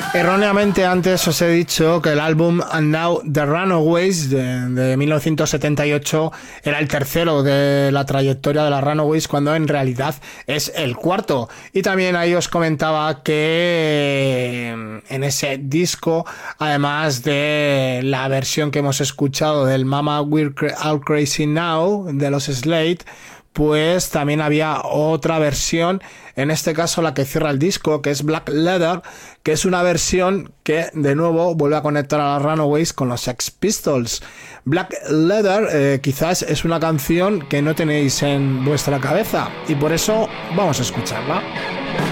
Erróneamente antes os he dicho que el álbum And Now the Runaways de 1978 era el tercero de la trayectoria de las Runaways, cuando en realidad es el cuarto. Y también ahí os comentaba que en ese disco, además de la versión que hemos escuchado del Mama We're All Crazy Now de los Slade, pues también había otra versión, en este caso la que cierra el disco, que es Black Leather, que es una versión que de nuevo vuelve a conectar a las Runaways con los Sex Pistols. Black Leather quizás es una canción que no tenéis en vuestra cabeza y por eso vamos a escucharla.